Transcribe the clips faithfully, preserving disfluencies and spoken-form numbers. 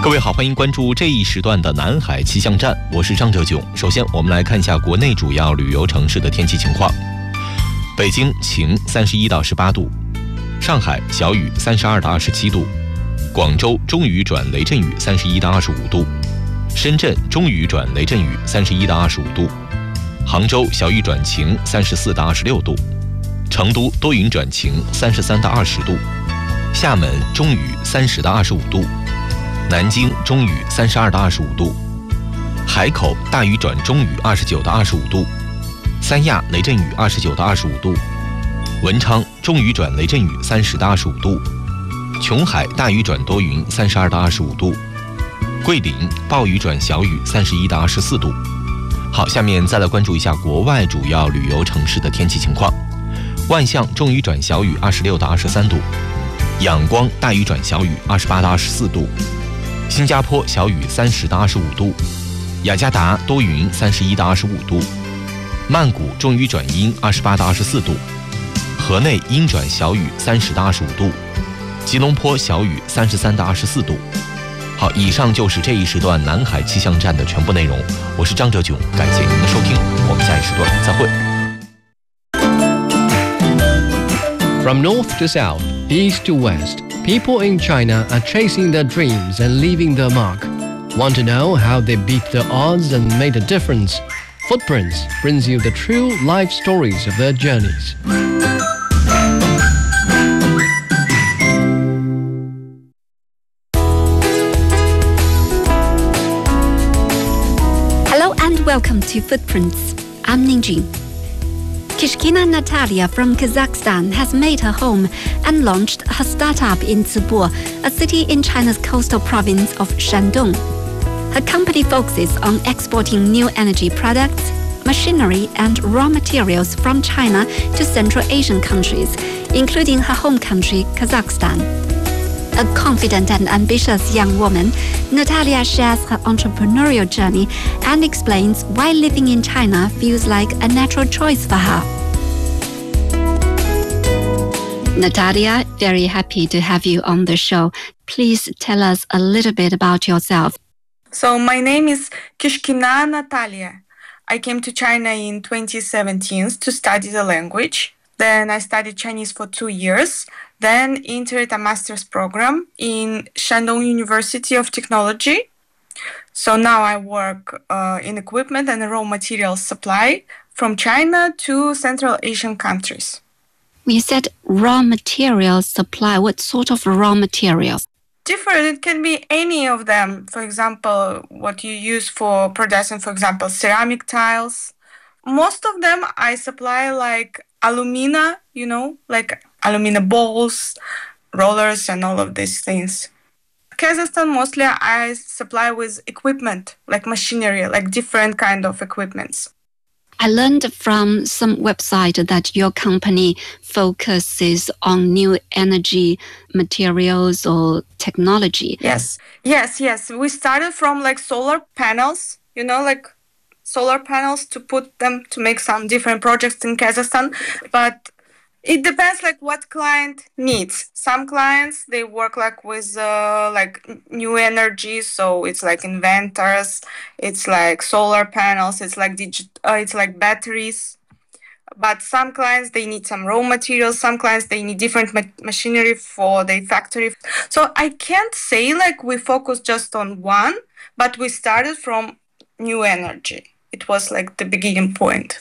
各位好，欢迎关注这一时段的南海气象站，我是张哲炯。首先我们来看一下国内主要旅游城市的天气情况。北京晴，三十一到十八度；上海小雨，三十二到二十七度；广州中雨转雷阵雨，三十一到二十五度；深圳中雨转雷阵雨，三十一到二十五度；杭州小雨转晴，三十四到二十六度；成都多云转晴，三十三到二十度；厦门中雨，三十到二十五度；南京中雨，三十二到二十五度；海口大雨转中雨，二十九到二十五度；三亚雷阵雨，二十九到二十五度；文昌中雨转雷阵雨，三十到二十五度；琼海大雨转多云，三十二到二十五度；桂林暴雨转小雨，三十一到二十四度。好，下面再来关注一下国外主要旅游城市的天气情况。万象中雨转小雨，二十六到二十三度；仰光大雨转小雨，二十八到二十四度；新加坡小雨，三十到二十五度；雅加达多云，三十一到二十五度；曼谷中雨转阴，二十八到二十四度；河内阴转小雨，三十到二十五度；吉隆坡小雨，三十三到二十四度。好，以上就是这一时段南海气象站的全部内容。我是张哲炯，感谢您的收听，我们下一时段再会。 From north to south, east to west, people in China are chasing their dreams and leaving their mark. Want to know how they beat the odds and made a difference? Footprints brings you the true life stories of their journeys. Hello and welcome to Footprints. I'm Ningjing. Kishkina Natalia from Kazakhstan has made her home and launched her startup in Zibo, a city in China's coastal province of Shandong. Her company focuses on exporting new energy products, machinery and raw materials from China to Central Asian countries, including her home country, Kazakhstan. A confident and ambitious young woman, Natalia shares her entrepreneurial journey and explains why living in China feels like a natural choice for her. Natalia, very happy to have you on the show. Please tell us a little bit about yourself. So my name is Kishkina Natalia. I came to China in twenty seventeen to study the language. Then I studied Chinese for two years. Then entered a master's program in Shandong University of Technology. So now I work uh, in equipment and raw materials supply from China to Central Asian countries. You said raw materials supply. What sort of raw materials? Different. It can be any of them. For example, what you use for producing, for example, ceramic tiles. Most of them I supply like alumina, you know, like alumina balls, rollers, and all of these things. Kazakhstan, mostly I supply with equipment, like machinery, like different kind of equipments. I learned from some website that your company focuses on new energy materials or technology. Yes, yes, yes. We started from like solar panels, you know, like solar panels to put them to make some different projects in Kazakhstan. But it depends like what client needs. Some clients, they work like with uh, like new energy, so it's like inventors, it's like solar panels, it's like digit, uh, it's like batteries. But some clients, they need some raw materials. Some clients, they need different ma- machinery for their factory. So I can't say like we focus just on one, but we started from new energy. It was like the beginning point.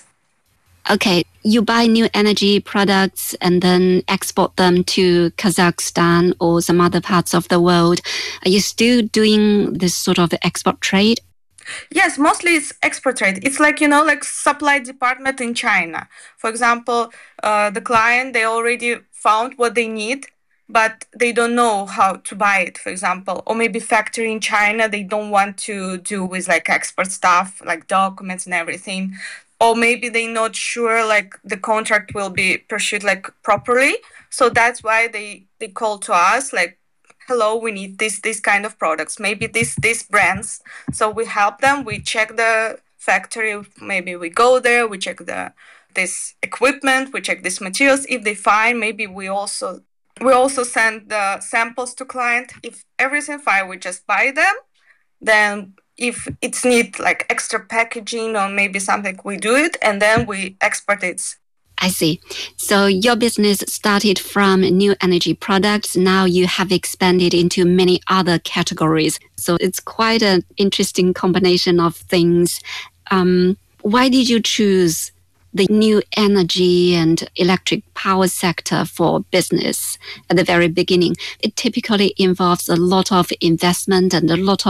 Okay, you buy new energy products and then export them to Kazakhstan or some other parts of the world. Are you still doing this sort of export trade? Yes, mostly it's export trade. It's like, you know, like supply department in China. For example, uh, the client, they already found what they need, but they don't know how to buy it, for example. Or maybe factory in China, they don't want to do with like export stuff, like documents and everything. Or maybe they're not sure like the contract will be pursued like properly. So that's why they, they call to us like, hello, we need this this kind of products, maybe this these brands. So we help them, we check the factory, maybe we go there, we check the this equipment, we check these materials. If they find, maybe we also we also send the samples to client. If everything fine, we just buy them. Then if it's need like extra packaging or maybe something, we do it, and then we export it. I see. So your business started from new energy products. Now you have expanded into many other categories. So it's quite an interesting combination of things. Um, why did you choose the new energy and electric power sector for business at the very beginning? It typically involves a lot of investment and a lot of